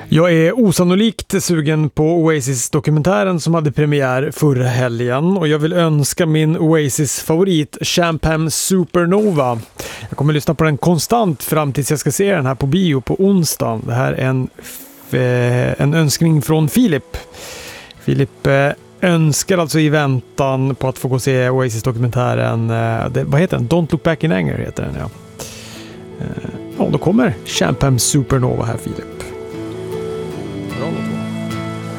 Jag är osannolikt sugen på Oasis-dokumentären som hade premiär förra helgen och jag vill önska min Oasis-favorit Champagne Supernova. Jag kommer lyssna på den konstant fram tills jag ska se den här på bio på onsdag. Det här är en önskning från Filip. Filip önskar alltså i väntan på att få gå och se Oasis-dokumentären. Vad heter den? Don't Look Back in Anger heter den, ja. Ja, då kommer Champagne Supernova här, Filip.